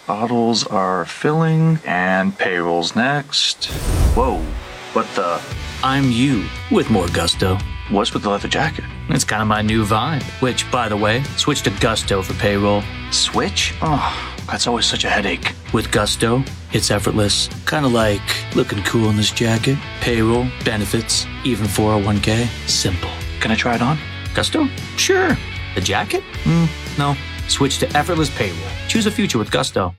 Bottles are filling, and payroll's next. Whoa, what the? I'm you with more gusto. What's with the leather jacket? It's kind of my new vibe. Which, by the way, switch to Gusto for payroll. Switch? Oh, that's always such a headache. With Gusto, it's effortless. Kind of like looking cool in this jacket. Payroll, benefits, even 401k. Simple. Can I try it on? Gusto? Sure. The jacket? No. Switch to effortless payroll. Choose a future with Gusto.